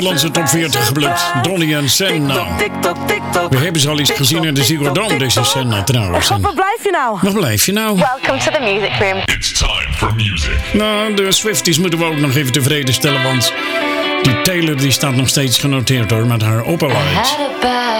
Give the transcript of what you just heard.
Nederlandse top 40 geblukt. Donnie en Senna. We hebben ze al eens gezien in de Ziggo Dome, deze Senna trouwens. Waar blijf je nou? Waar blijf je nou? Welcome to the music room. It's time for music. Nou, de Swifties moeten we ook nog even tevreden stellen, want die Taylor die staat nog steeds genoteerd hoor, met haar Opalite.